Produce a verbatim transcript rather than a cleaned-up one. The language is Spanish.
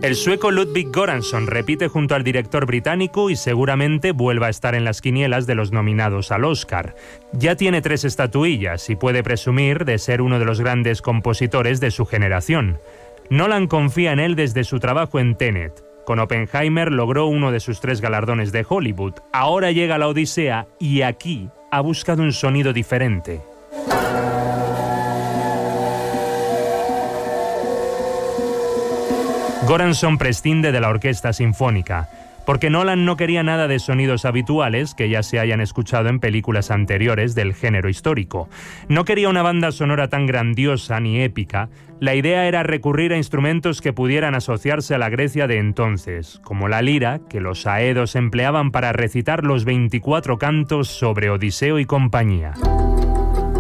El sueco Ludwig Göransson repite junto al director británico y seguramente vuelva a estar en las quinielas de los nominados al Oscar. Ya tiene tres estatuillas y puede presumir de ser uno de los grandes compositores de su generación. Nolan confía en él desde su trabajo en Tenet. Con Oppenheimer logró uno de sus tres galardones de Hollywood. Ahora llega la Odisea y aquí ha buscado un sonido diferente. Göransson prescinde de la orquesta sinfónica, porque Nolan no quería nada de sonidos habituales que ya se hayan escuchado en películas anteriores del género histórico. No quería una banda sonora tan grandiosa ni épica. La idea era recurrir a instrumentos que pudieran asociarse a la Grecia de entonces, como la lira, que los aedos empleaban para recitar los veinticuatro cantos sobre Odiseo y compañía.